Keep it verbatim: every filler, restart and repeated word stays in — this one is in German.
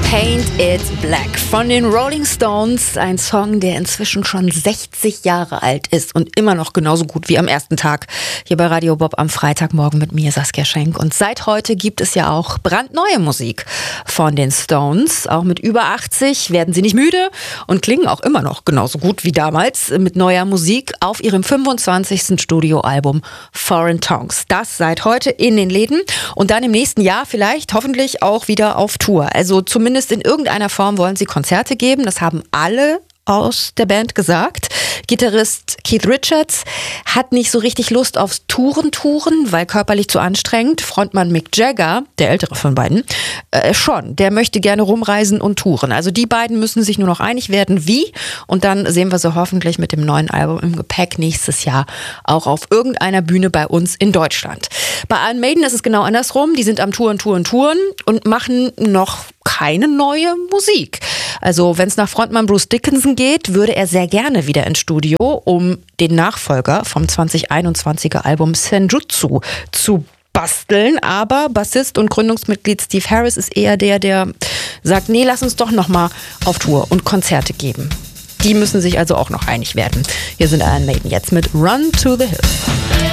Paint It Black von den Rolling Stones. Ein Song, der inzwischen schon sechzig Jahre alt ist und immer noch genauso gut wie am ersten Tag. Hier bei Radio Bob am Freitagmorgen mit mir, Saskia Schenk. Und seit heute gibt es ja auch brandneue Musik von den Stones. Auch mit über achtzig werden sie nicht müde und klingen auch immer noch genauso gut wie damals mit neuer Musik auf ihrem fünfundzwanzigsten Studioalbum Foreign Tongues. Das seit heute in den Läden und dann im nächsten Jahr vielleicht hoffentlich auch wieder auf Tour. Also zumindest in irgendeiner Form wollen sie Konzerte geben. Das haben alle aus der Band gesagt. Gitarrist Keith Richards hat nicht so richtig Lust aufs Touren-Touren, weil körperlich zu anstrengend. Frontmann Mick Jagger, der ältere von beiden, äh, schon. Der möchte gerne rumreisen und touren. Also die beiden müssen sich nur noch einig werden, wie. Und dann sehen wir sie hoffentlich mit dem neuen Album im Gepäck nächstes Jahr auch auf irgendeiner Bühne bei uns in Deutschland. Bei Iron Maiden ist es genau andersrum. Die sind am Touren, Touren, Touren und machen noch keine neue Musik. Also wenn es nach Frontmann Bruce Dickinson geht, würde er sehr gerne wieder ins Studio, um den Nachfolger vom zwanzig einundzwanziger Album Senjutsu zu basteln. Aber Bassist und Gründungsmitglied Steve Harris ist eher der, der sagt, nee, lass uns doch nochmal auf Tour und Konzerte geben. Die müssen sich also auch noch einig werden. Hier sind Iron Maiden jetzt mit Run to the Hills.